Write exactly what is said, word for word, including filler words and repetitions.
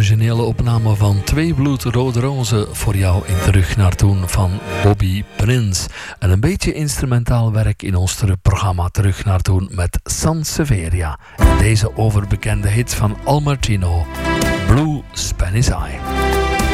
originele opname van Twee bloedrode rozen voor jou in Terug naar Toen van Bobby Prins. En een beetje instrumentaal werk in ons programma Terug naar Toen met Sansevieria. En deze overbekende hit van Al Martino, Blue Spanish Eye.